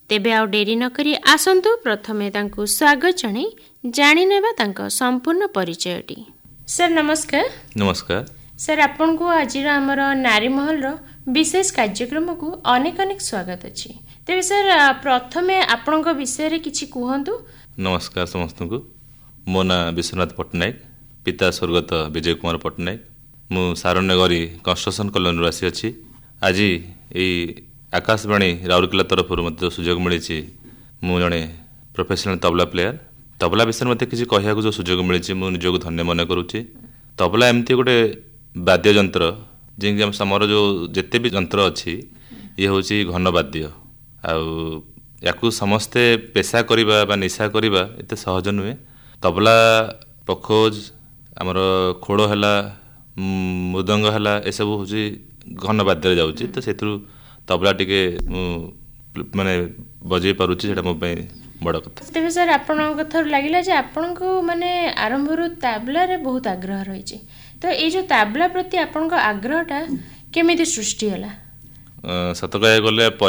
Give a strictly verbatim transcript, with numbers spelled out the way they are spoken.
तेबे आउ डेरी नकरी आसंतु प्रथमे तांकु स्वागत जणाई जानिनेबा तांको संपूर्ण परिचयटी। सर नमस्कार। नमस्कार सर, आपन को आज आमर नारी महल रो विशेष कार्यक्रम को अनेक अनेक स्वागत अछि। तेबे सर प्रथमे आपन को विषय रे किछि कहंतु। नमस्कार समस्त को। मो ना विश्वनाथ पट्टनायक, पिता स्वर्गत विजय कुमार पट्टनायक। मु सारण्यगरी कंस्ट्रक्शन कॉलोनी आसी अछि। आज एई आकाशवाणी राउरकेला तरफ मत सुजोग मिली। मु जड़े प्रोफेशनल तबला प्लेयर। तबला विषय में किसी कहया जो सुजोग मिली मु निजक धन्य मन करुच्ची। तबला एमती गोटे वाद्य यंत्र जिनकी आमर जो जिते भी यंत्र अच्छी ये हूँ घन वाद्य। आकु समस्ते पेशा करवा बा निशा करवा एत सहज नुहे। तबला पखोज आमर खोड़ है मृदंग है ए सब हूँ घन वाद्य जाऊँगी। तो से तबला टिके माने बजे पारुची सेटा मो पे बड़ कथा। तेबे सर आपन कथा लागिला जे आपन को माने आरंभ रु तबला रे बहुत आग्रह रही। तो ये जो तबला प्रति आपन को आग्रहटा केमिति सृष्टि होला? सत कह गले